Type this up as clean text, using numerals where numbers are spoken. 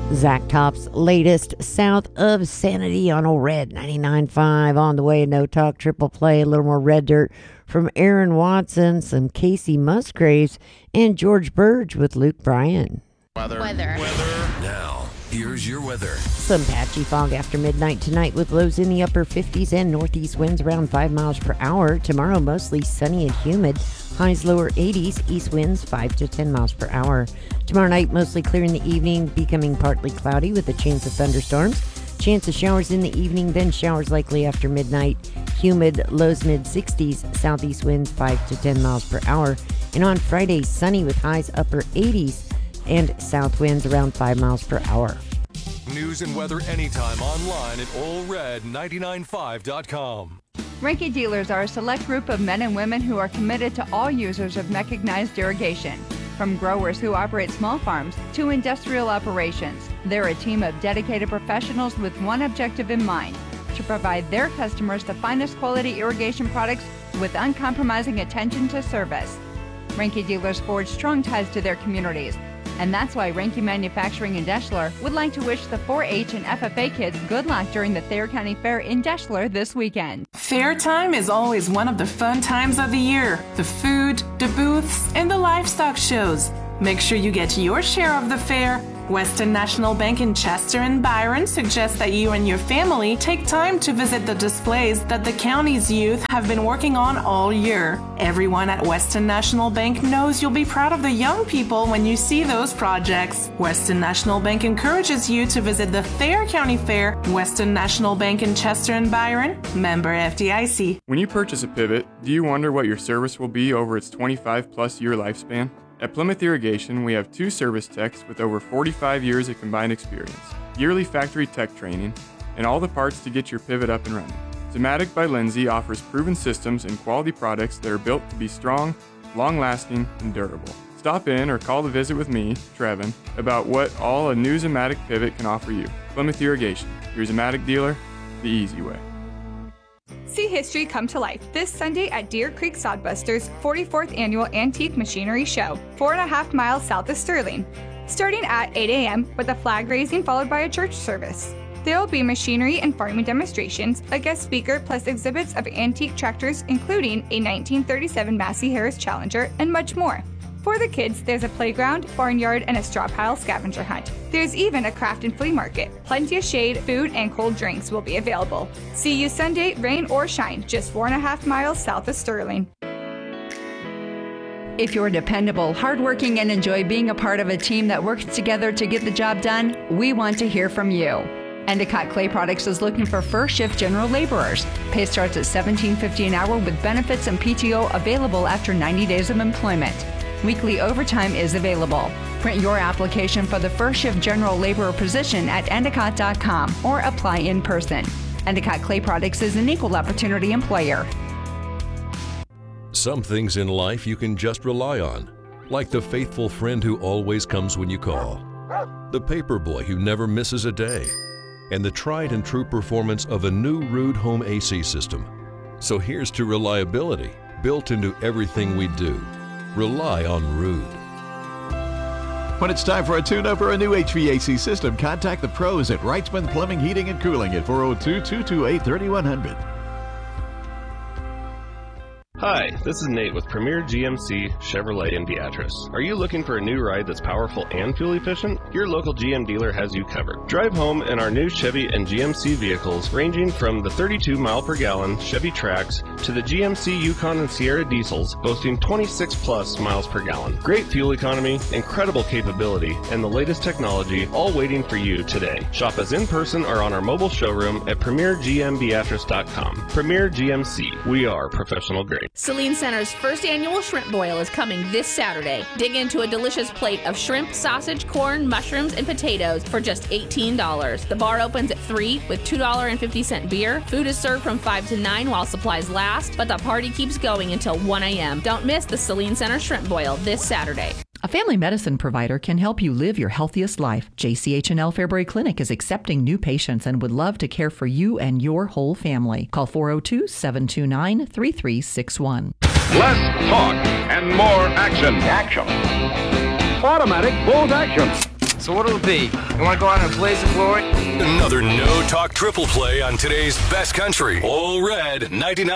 Zach Top's latest South of Sanity on old Red 99.5 on the way. No Talk Triple Play, a little more Red Dirt from Aaron Watson, some Casey Musgraves, and George Burge with Luke Bryan. Weather. Now, here's your weather. Some patchy fog after midnight tonight with lows in the upper 50s and northeast winds around 5 miles per hour. Tomorrow, mostly sunny and humid. Highs lower 80s, east winds 5 to 10 miles per hour. Tomorrow night, mostly clear in the evening, becoming partly cloudy with a chance of thunderstorms. Chance of showers in the evening, then showers likely after midnight. Humid, lows mid-60s, southeast winds 5 to 10 miles per hour. And on Friday, sunny with highs upper 80s and south winds around 5 miles per hour. News and weather anytime online at allred995.com. Reinke dealers are a select group of men and women who are committed to all users of mechanized irrigation. From growers who operate small farms to industrial operations, they're a team of dedicated professionals with one objective in mind: to provide their customers the finest quality irrigation products with uncompromising attention to service. Reinke dealers forge strong ties to their communities, and that's why Reinke Manufacturing in Deschler would like to wish the 4-H and FFA kids good luck during the Thayer County Fair in Deschler this weekend. Fair time is always one of the fun times of the year. The food, the booths, and the livestock shows. Make sure you get your share of the fair. Western National Bank in Chester and Byron suggests that you and your family take time to visit the displays that the county's youth have been working on all year. Everyone at Western National Bank knows you'll be proud of the young people when you see those projects. Western National Bank encourages you to visit the Thayer County Fair. Western National Bank in Chester and Byron, member FDIC. When you purchase a pivot, do you wonder what your service will be over its 25-plus year lifespan? At Plymouth Irrigation, we have 2 service techs with over 45 years of combined experience, yearly factory tech training, and all the parts to get your pivot up and running. Zematic by Lindsay offers proven systems and quality products that are built to be strong, long-lasting, and durable. Stop in or call to visit with me, Trevin, about what all a new Zematic pivot can offer you. Plymouth Irrigation, your Zematic dealer, the easy way. See history come to life this Sunday at Deer Creek Sodbusters' 44th Annual Antique Machinery Show, 4.5 miles south of Sterling, starting at 8 a.m. with a flag raising followed by a church service. There will be machinery and farming demonstrations, a guest speaker, plus exhibits of antique tractors, including a 1937 Massey Harris Challenger, and much more. For the kids, there's a playground, barnyard, and a straw pile scavenger hunt. There's even a craft and flea market. Plenty of shade, food, and cold drinks will be available. See you Sunday, rain or shine, just 4.5 miles south of Sterling. If you're dependable, hardworking, and enjoy being a part of a team that works together to get the job done, we want to hear from you. Endicott Clay Products is looking for first shift general laborers. Pay starts at $17.50 an hour with benefits and PTO available after 90 days of employment. Weekly overtime is available. Print your application for the first shift general laborer position at endicott.com or apply in person. Endicott Clay Products is an equal opportunity employer. Some things in life you can just rely on, like the faithful friend who always comes when you call, the paper boy who never misses a day, and the tried and true performance of a new Ruud home AC system. So here's to reliability built into everything we do. Rely on Ruud. When it's time for a tune-up or a new HVAC system, contact the pros at Wrightsman Plumbing, Heating, and Cooling at 402-228-3100. Hi, this is Nate with Premier GMC Chevrolet in Beatrice. Are you looking for a new ride that's powerful and fuel efficient? Your local GM dealer has you covered. Drive home in our new Chevy and GMC vehicles, ranging from the 32-mile-per-gallon Chevy Trax to the GMC Yukon and Sierra diesels, boasting 26-plus miles per gallon. Great fuel economy, incredible capability, and the latest technology, all waiting for you today. Shop us in person or on our mobile showroom at PremierGMBeatrice.com. Premier GMC. We are professional grade. Saline Center's first annual shrimp boil is coming this Saturday. Dig into a delicious plate of shrimp, sausage, corn, mushrooms, and potatoes for just $18. The bar opens at 3 with $2.50 beer. Food is served from 5 to 9 while supplies last, but the party keeps going until 1 a.m. Don't miss the Saline Center shrimp boil this Saturday. A family medicine provider can help you live your healthiest life. JCH&L Fairbury Clinic is accepting new patients and would love to care for you and your whole family. Call 402-729-3361. Less talk and more action. Automatic bolt action. So what'll it be? You want to go out and blaze the glory? Another no-talk triple play on today's best country. All Red 99.